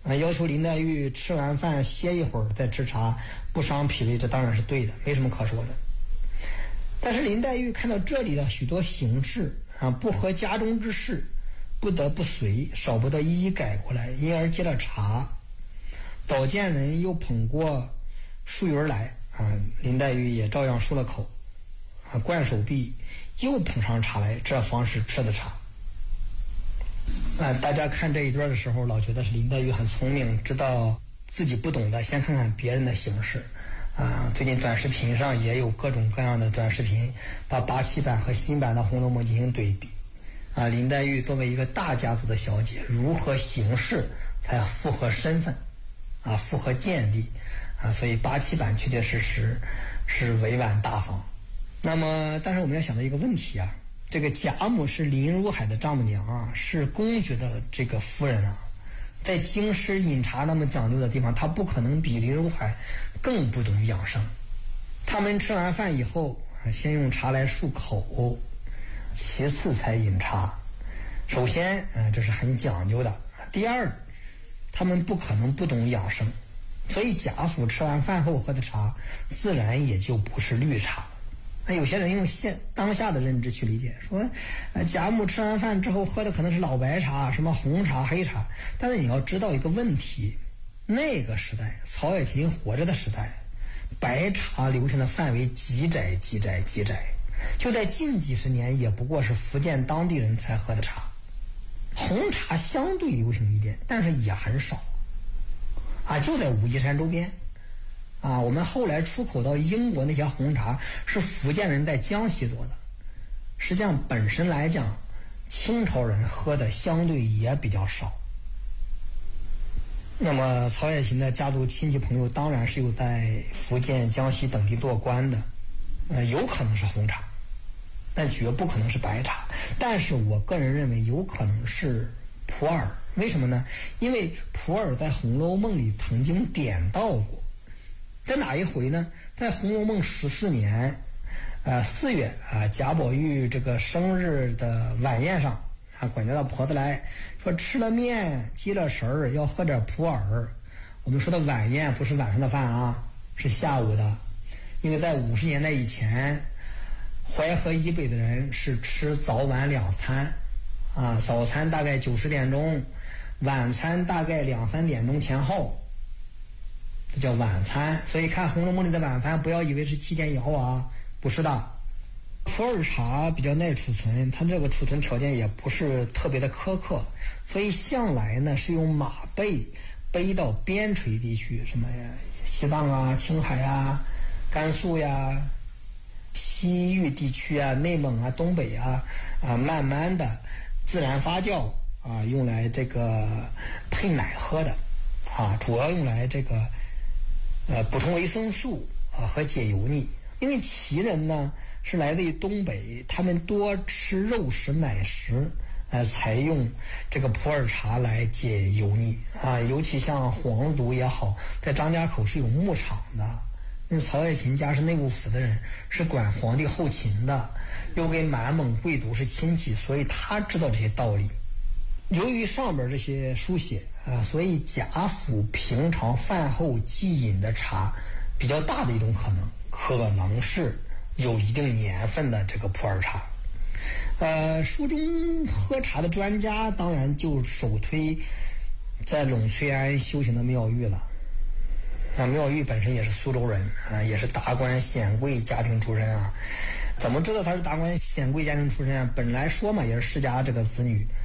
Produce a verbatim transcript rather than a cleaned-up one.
啊，要求林黛玉吃完饭歇一会儿再吃茶，不伤脾胃，这当然是对的，没什么可说的。但是林黛玉看到这里的许多形式啊，不合家中之事，不得不随，少不得一一改过来，因而接了茶。早见人又捧过漱盂来啊，林黛玉也照样漱了口啊，灌手臂，又捧上茶来，这方是吃的茶。啊，大家看这一段的时候，老觉得是林黛玉很聪明，知道自己不懂的，先看看别人的形式。啊，最近短视频上也有各种各样的短视频，把八七版和新版的《红楼梦》进行对比。啊，林黛玉作为一个大家族的小姐，如何行事才符合身份，啊，符合见地，啊，所以八七版确确实实是委婉大方。那么，但是我们要想到一个问题啊。这个贾母是林如海的丈母娘啊，是公爵的这个夫人啊，在京师饮茶那么讲究的地方，她不可能比林如海更不懂养生。他们吃完饭以后啊，先用茶来漱口，其次才饮茶。首先啊，这是很讲究的。第二，他们不可能不懂养生，所以贾府吃完饭后喝的茶，自然也就不是绿茶。那有些人用现当下的认知去理解，说，呃，贾母吃完饭之后喝的可能是老白茶，什么红茶、黑茶。但是你要知道一个问题，那个时代，曹雪芹活着的时代，白茶流行的范围极窄、极窄、极窄。就在近几十年，也不过是福建当地人才喝的茶。红茶相对流行一点，但是也很少。啊，就在武夷山周边。啊，我们后来出口到英国那些红茶是福建人在江西做的，实际上本身来讲，清朝人喝的相对也比较少。那么曹雪芹的家族亲戚朋友当然是有在福建、江西等地做官的，呃，有可能是红茶，但绝不可能是白茶。但是我个人认为有可能是普洱，为什么呢？因为普洱在《红楼梦》里曾经点到过。在哪一回呢？在《红楼梦》十四年，呃四月啊，贾宝玉这个生日的晚宴上啊，管家的婆子来说吃了面，积了食儿，要喝点普洱。我们说的晚宴不是晚上的饭啊，是下午的，因为在五十年代以前，淮河以北的人是吃早晚两餐，啊，早餐大概九十点钟，晚餐大概两三点钟前后。这叫晚餐，所以看《红楼梦》里的晚餐，不要以为是七点以后啊，不是的。普洱茶比较耐储存，它这个储存条件也不是特别的苛刻，所以向来呢是用马背背到边陲地区，什么呀，西藏啊、青海啊、甘肃呀、西域地区啊、内蒙啊、东北啊啊，慢慢的自然发酵啊，用来这个配奶喝的啊，主要用来这个。呃，补充维生素啊和解油腻，因为旗人呢是来自于东北，他们多吃肉食奶食，呃，采用这个普洱茶来解油腻啊。尤其像皇族也好，在张家口是有牧场的，那曹雪芹家是内务府的人，是管皇帝后勤的，又跟满蒙贵族是亲戚，所以他知道这些道理。由于上边这些书写啊，所以贾府平常饭后忌饮的茶，比较大的一种可能，可能是有一定年份的这个普洱茶。呃，书中喝茶的专家当然就首推在陇翠庵修行的妙玉了。啊，妙玉本身也是苏州人啊，也是达官显贵家庭出身啊。怎么知道他是达官显贵家庭出身啊？本来说嘛，也是世家这个子女。